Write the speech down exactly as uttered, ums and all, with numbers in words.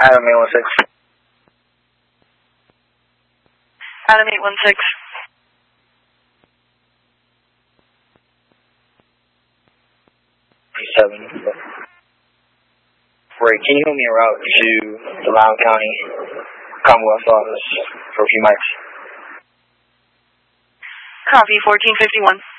Adam eight one six. Adam eight one six. Seven. Ray, can you help me en route to the Loudoun County Commonwealth office for a few mics? Copy, fourteen fifty-one.